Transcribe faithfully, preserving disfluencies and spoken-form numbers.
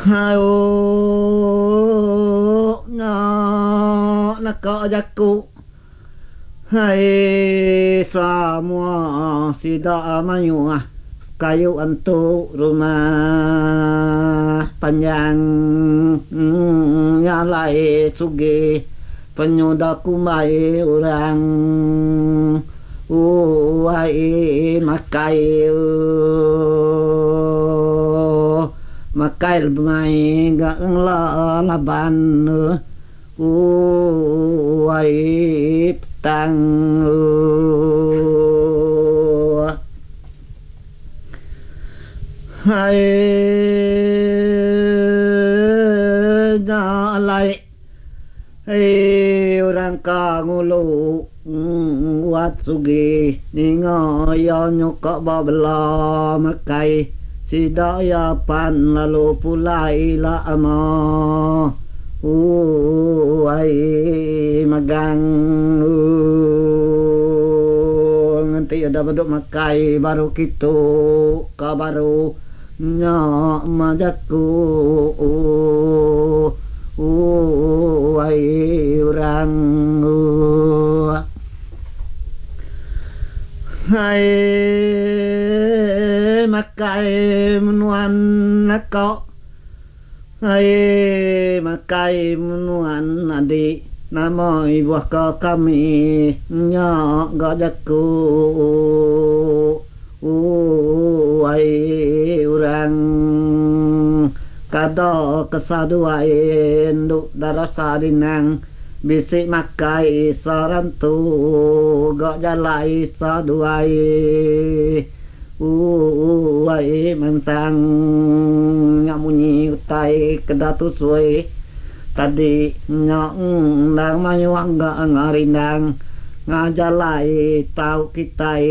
hai ô nó nó có giặc cụ hai sa mua si da mayu kayu antu rumah panjang nyalai sugi penyuda kumai orang uai makai makai mai gak la laban uai petang hai nyalai hai orang kangulu wat sugi ningo yo nyuka babla makai si daya pan lalu pulai la ama uai magang nanti ada bentuk makai baru gitu ka baru nya majaku uai orang hai makai menuan nakau hai makai menuan adik nama ibu ka kami nya gadaku uai orang kado kesaduain duk darasa dinang bisik makai sarantu gak jalai saduai uai mansang ngamunyi utai kedatu suai tadi nyong nang mayu angga ngarindang ngajalai tau kita